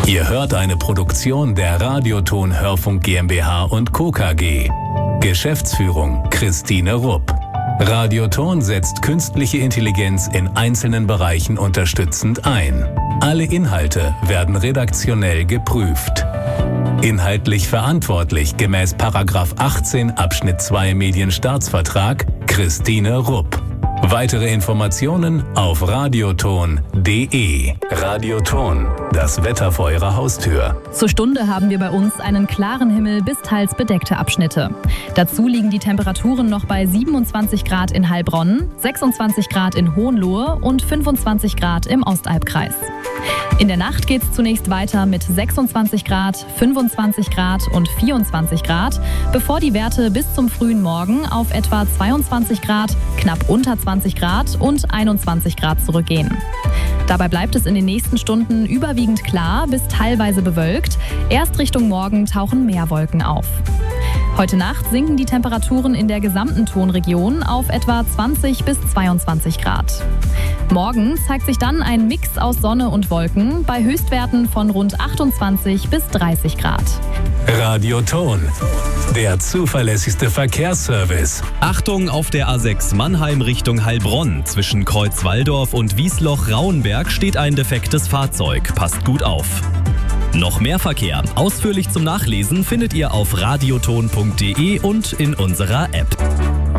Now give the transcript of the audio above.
Ihr hört eine Produktion der Radioton Hörfunk GmbH und Co. KG. Geschäftsführung Christine Rupp. Radioton setzt künstliche Intelligenz in einzelnen Bereichen unterstützend ein. Alle Inhalte werden redaktionell geprüft. Inhaltlich verantwortlich gemäß § 18 Abschnitt 2 Medienstaatsvertrag Christine Rupp. Weitere Informationen auf radioton.de. Radioton, das Wetter vor Ihrer Haustür. Zur Stunde haben wir bei uns einen klaren Himmel bis teils bedeckte Abschnitte. Dazu liegen die Temperaturen noch bei 27 Grad in Heilbronn, 26 Grad in Hohenlohe und 25 Grad im Ostalbkreis. In der Nacht geht es zunächst weiter mit 26 Grad, 25 Grad und 24 Grad, bevor die Werte bis zum frühen Morgen auf etwa 22 Grad, knapp unter 20 Grad und 21 Grad zurückgehen. Dabei bleibt es in den nächsten Stunden überwiegend klar bis teilweise bewölkt. Erst Richtung Morgen tauchen mehr Wolken auf. Heute Nacht sinken die Temperaturen in der gesamten Tonregion auf etwa 20 bis 22 Grad. Morgen zeigt sich dann ein Mix aus Sonne und Wolken bei Höchstwerten von rund 28 bis 30 Grad. Radioton, der zuverlässigste Verkehrsservice. Achtung auf der A6 Mannheim Richtung Heilbronn. Zwischen Kreuzwaldorf und Wiesloch-Rauenberg steht ein defektes Fahrzeug. Passt gut auf. Noch mehr Verkehr, ausführlich zum Nachlesen, findet ihr auf radioton.de und in unserer App.